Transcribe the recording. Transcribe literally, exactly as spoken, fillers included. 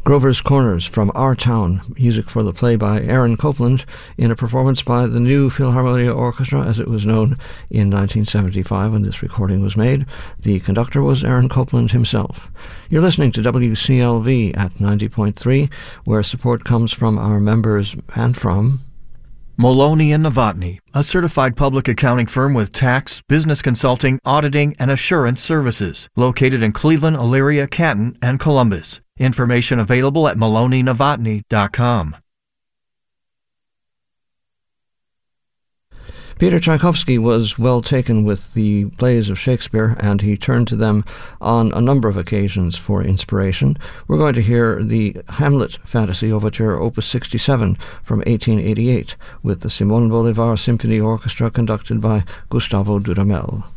Grover's Corners from Our Town, music for the play by Aaron Copland in a performance by the New Philharmonia Orchestra as it was known in nineteen seventy-five when this recording was made. The conductor was Aaron Copland himself. You're listening to W C L V at ninety point three, where support comes from our members and from Maloney and Novotny, a certified public accounting firm with tax, business consulting, auditing, and assurance services, located in Cleveland, Elyria, Canton, and Columbus. Information available at maloney novotny dot com. Peter Tchaikovsky was well taken with the plays of Shakespeare, and he turned to them on a number of occasions for inspiration. We're going to hear the Hamlet Fantasy Overture, Opus sixty-seven from eighteen eighty-eight, with the Simón Bolívar Symphony Orchestra conducted by Gustavo Dudamel.